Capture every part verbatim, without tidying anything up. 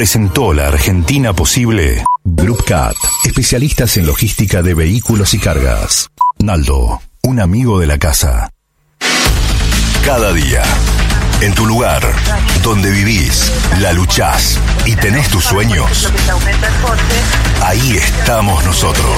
presentó la Argentina posible. Group Cat, especialistas en logística de vehículos y cargas. Naldo, un amigo de la casa. Cada día, en tu lugar, donde vivís, la luchás y tenés tus sueños, ahí estamos nosotros.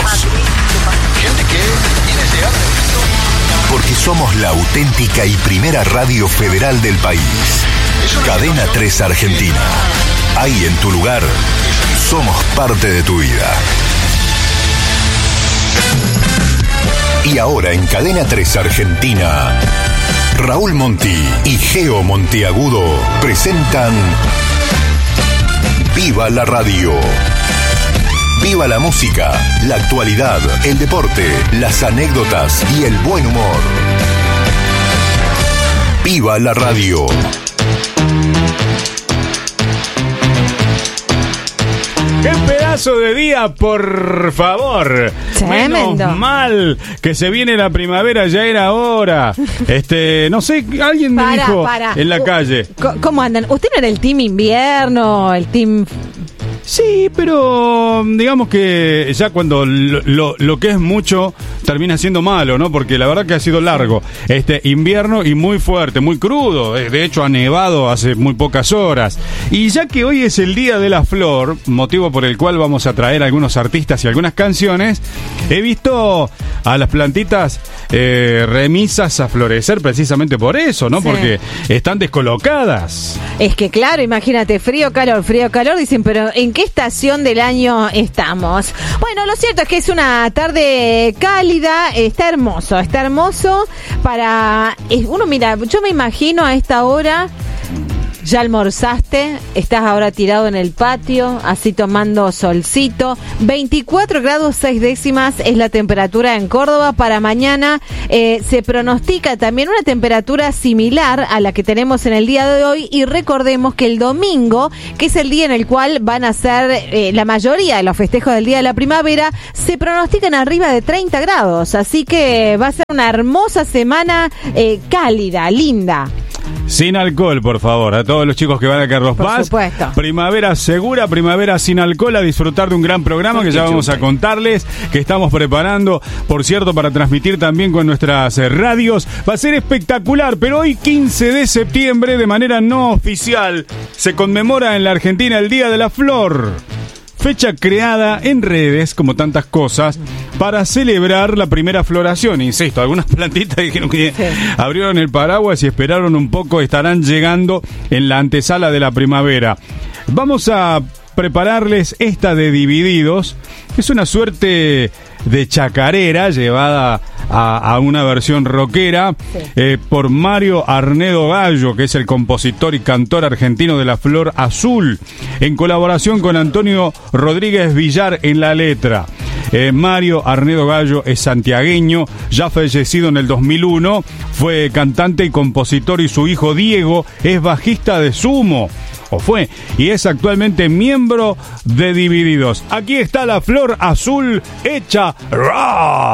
Porque somos la auténtica y primera radio federal del país. Cadena tres Argentina. Ahí en tu lugar, somos parte de tu vida. Y ahora en Cadena tres Argentina, Raúl Monti y Geo Monteagudo presentan Viva la Radio. Viva la música, la actualidad, el deporte, las anécdotas y el buen humor. Viva la Radio. ¡Qué pedazo de día, por favor! Tremendo. Menos mal que se viene la primavera, ya era hora. Este, no sé, alguien me Para, dijo para. en la U- calle. ¿Cómo andan? ¿Usted no era el team invierno, el team... Sí, pero digamos que ya cuando lo, lo, lo que es mucho termina siendo malo, ¿no? Porque la verdad que ha sido largo. Este invierno y muy fuerte, muy crudo. De hecho, ha nevado hace muy pocas horas. Y ya que hoy es el Día de la Flor, motivo por el cual vamos a traer algunos artistas y algunas canciones, he visto a las plantitas eh, remisas a florecer precisamente por eso, ¿no? Sí. Porque están descolocadas. Es que claro, imagínate, frío, calor, frío, calor, dicen, pero ¿en qué estación del año estamos? Bueno, lo cierto es que es una tarde cálida, está hermoso, está hermoso para... Uno, mira, yo me imagino a esta hora... Ya almorzaste, estás ahora tirado en el patio, así tomando solcito. veinticuatro grados seis décimas es la temperatura en Córdoba. Para mañana eh, se pronostica también una temperatura similar a la que tenemos en el día de hoy. Y recordemos que el domingo, que es el día en el cual van a ser eh, la mayoría de los festejos del Día de la Primavera, se pronostican arriba de treinta grados. Así que va a ser una hermosa semana eh, cálida, linda. Sin alcohol, por favor, a todos los chicos que van a Carlos Por Paz. supuesto. Primavera segura, primavera sin alcohol, a disfrutar de un gran programa que ya vamos a contarles, que estamos preparando, por cierto, para transmitir también con nuestras eh, radios. Va a ser espectacular, pero hoy, quince de septiembre, de manera no oficial, se conmemora en la Argentina el Día de la Flor. Fecha creada en redes, como tantas cosas, para celebrar la primera floración. Insisto, algunas plantitas dijeron que sí. Abrieron el paraguas y esperaron un poco, estarán llegando en la antesala de la primavera. Vamos a prepararles esta de Divididos, que es una suerte de chacarera llevada a, a una versión rockera, sí. eh, por Mario Arnedo Gallo, que es el compositor y cantor argentino de La Flor Azul, en colaboración con Antonio Rodríguez Villar en la letra. Eh, Mario Arnedo Gallo es santiagueño, ya fallecido en el dos mil uno, fue cantante y compositor, y su hijo Diego es bajista de Sumo, o fue, y es actualmente miembro de Divididos. Aquí está La Flor Azul hecha rock.